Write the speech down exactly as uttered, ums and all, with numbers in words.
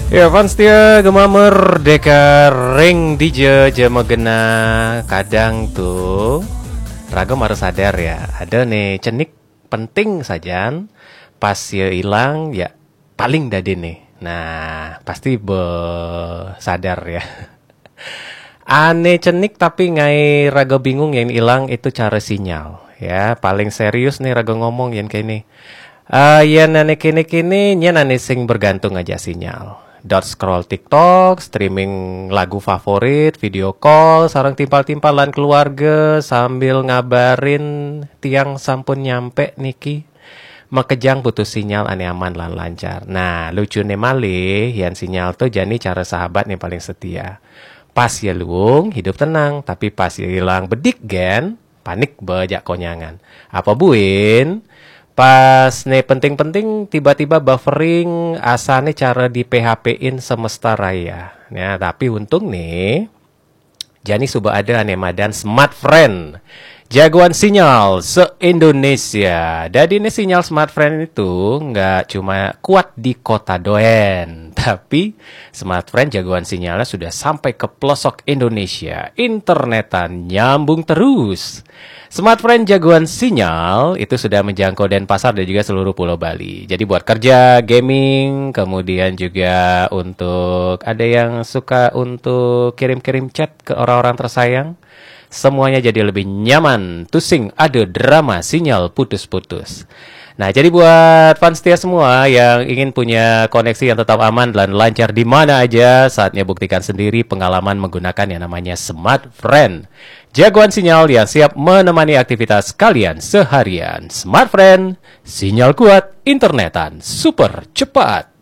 Ya fans dia gema merdeka ring dije jema gena kadang tuh ragam harus sadar ya ada nih cenik penting saja pas ya hilang ya paling dade nih. Nah pasti be sadar ya. Aneh cenik tapi ngai raga bingung yang hilang itu cara sinyal ya paling serius nih raga ngomong yang kayak ini. Uh, ya nane kini kini nya nane sing bergantung aja sinyal. Dot scroll TikTok, streaming lagu favorit, video call, sarang timpal-timpalan keluarga sambil ngabarin tiang sampun nyampe niki. Makejang putus sinyal ane aman lan lancar. Nah, lucu nih malih, yang sinyal tuh jadi cara sahabat nih paling setia. Pas ya luung, hidup tenang, tapi pas ya hilang bedik gen, panik bejak konyangan. Apa buin? Pas nih penting-penting tiba-tiba buffering asa nih cara di P H P-in semesta raya. Ya, tapi untung nih jani sudah ada nih madan Smart Friend. Jagoan sinyal se-Indonesia. Jadi ini sinyal Smart Friend itu nggak cuma kuat di kota Doen, tapi Smart Friend jagoan sinyalnya sudah sampai ke pelosok Indonesia. Internetan nyambung terus. Smart Friend jagoan sinyal itu sudah menjangkau Denpasar dan juga seluruh Pulau Bali. Jadi buat kerja, gaming, kemudian juga untuk ada yang suka untuk kirim-kirim chat ke orang-orang tersayang. Semuanya jadi lebih nyaman. Tusing ada drama sinyal putus-putus. Nah, jadi buat fans setia semua yang ingin punya koneksi yang tetap aman dan lancar di mana aja, saatnya buktikan sendiri pengalaman menggunakan yang namanya Smart Friend. Jagoan sinyal yang siap menemani aktivitas kalian seharian. Smart Friend, sinyal kuat, internetan super cepat.